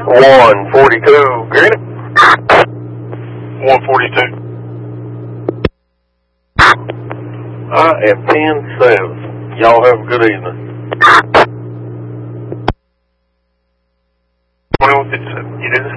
142, Granite. 142. I am 10-7. Y'all have a good evening. 2157. You did it?